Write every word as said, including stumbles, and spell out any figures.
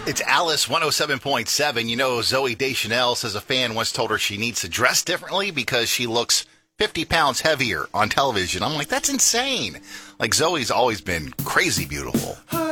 It's Alice one oh seven point seven. You know, Zooey Deschanel says a fan once told her she needs to dress differently because she looks fifty pounds heavier on television. I'm like, that's insane. Like, Zoe's always been crazy beautiful.